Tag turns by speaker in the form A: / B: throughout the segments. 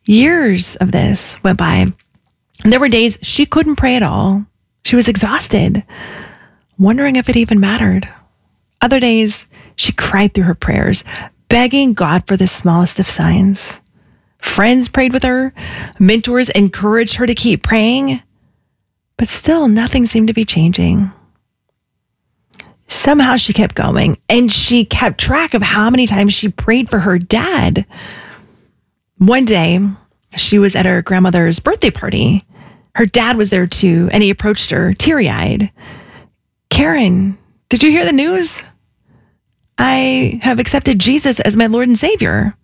A: Years of this went by. There were days she couldn't pray at all. She was exhausted, wondering if it even mattered. Other days, she cried through her prayers, begging God for the smallest of signs. Friends prayed with her. Mentors encouraged her to keep praying. But still, nothing seemed to be changing. Somehow she kept going, and she kept track of how many times she prayed for her dad. One day, she was at her grandmother's birthday party. Her dad was there too, and he approached her, teary-eyed. "Karen, did you hear the news? I have accepted Jesus as my Lord and Savior."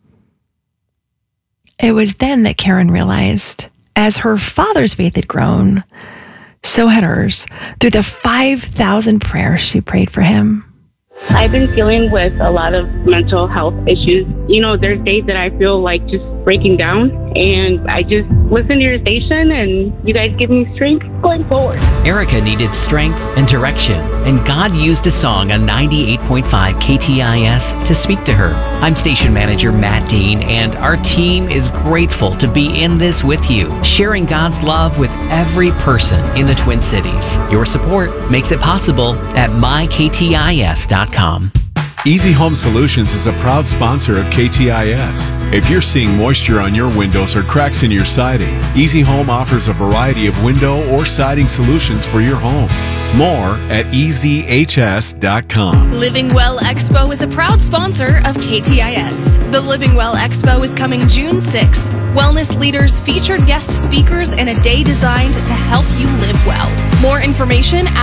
A: It was then that Karen realized, as her father's faith had grown, so had hers, through the 5,000 prayers she prayed for him.
B: I've been dealing with a lot of mental health issues. There's days that I feel like just breaking down, and I just listen to your station, and you guys give me strength going forward.
C: Erica needed strength and direction, and God used a song on 98.5 KTIS to speak to her. I'm station manager Matt Dean, and our team is grateful to be in this with you, sharing God's love with every person in the Twin Cities. Your support makes it possible at myktis.com.
D: Easy Home Solutions is a proud sponsor of KTIS. If you're seeing moisture on your windows or cracks in your siding, Easy Home offers a variety of window or siding solutions for your home. More at easyhs.com.
E: Living Well Expo is a proud sponsor of KTIS. The Living Well Expo is coming June 6th. Wellness leaders, featured guest speakers, and a day designed to help you live well. More information